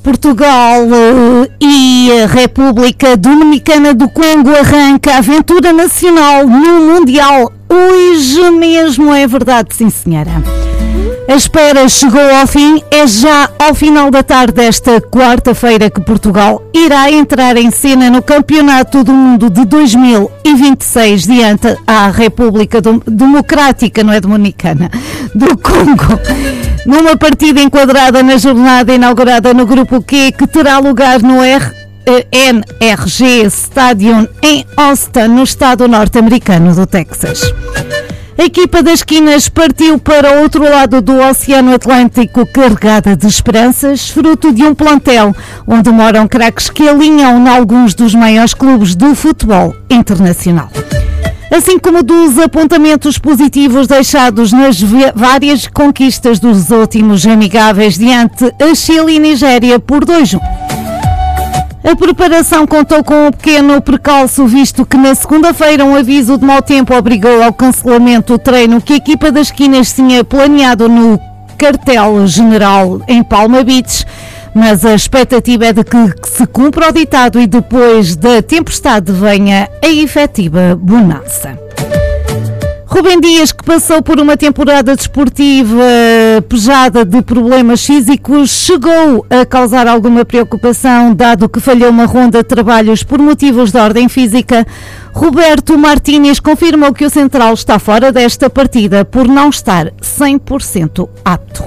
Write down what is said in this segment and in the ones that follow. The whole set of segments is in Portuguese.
Portugal e a República Dominicana do Congo arranca a aventura nacional no Mundial. Hoje mesmo, é verdade, sim senhora. A espera chegou ao fim, é já ao final da tarde desta quarta-feira que Portugal irá entrar em cena no Campeonato do Mundo de 2026 diante à República Democrática, não é Dominicana, do Congo, numa partida enquadrada na jornada inaugurada no Grupo Q, que terá lugar no NRG Stadium em Austin, no estado norte-americano do Texas. A equipa das Quinas partiu para o outro lado do Oceano Atlântico carregada de esperanças, fruto de um plantel onde moram craques que alinham em alguns dos maiores clubes do futebol internacional. Assim como dos apontamentos positivos deixados nas várias conquistas dos últimos amigáveis diante a Chile e Nigéria por 2-1. A preparação contou com um pequeno percalço, visto que na segunda-feira um aviso de mau tempo obrigou ao cancelamento do treino que a equipa das Quinas tinha planeado no quartel general em Palma Beach, mas a expectativa é de que se cumpra o ditado e depois da tempestade venha a efetiva bonança. Rubem Dias, que passou por uma temporada desportiva pejada de problemas físicos, chegou a causar alguma preocupação, dado que falhou uma ronda de trabalhos por motivos de ordem física. Roberto Martínez confirmou que o central está fora desta partida por não estar 100% apto.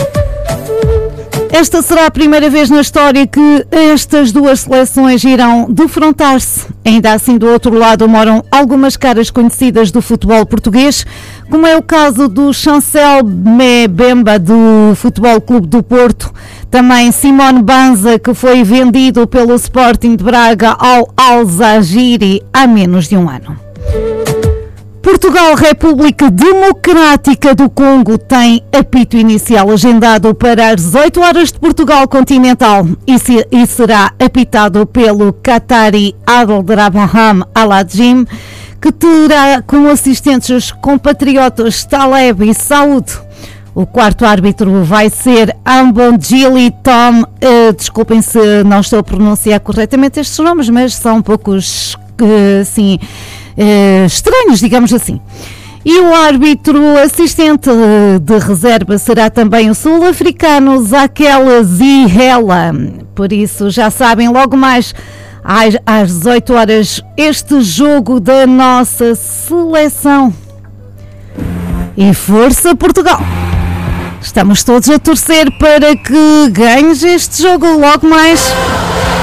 Esta será a primeira vez na história que estas duas seleções irão defrontar-se. Ainda assim, do outro lado moram algumas caras conhecidas do futebol português, como é o caso do Chancel Mbemba do Futebol Clube do Porto, também Simone Banza, que foi vendido pelo Sporting de Braga ao Al-Zahiri há menos de um ano. Portugal, República Democrática do Congo, tem apito inicial agendado para as 18 horas de Portugal continental e será apitado pelo Qatari Abdelrahman Al-Adjim, que terá como assistentes os compatriotas Taleb e Saúd. O quarto árbitro vai ser Ambondjili Tom, desculpem se não estou a pronunciar corretamente estes nomes, mas são um poucos, assim, estranhos, digamos assim. E o árbitro assistente de reserva será também o sul-africano Zaquel Zihela. Por isso, já sabem, logo mais às 18 horas, este jogo da nossa seleção. E força Portugal! Estamos todos a torcer para que ganhes este jogo logo mais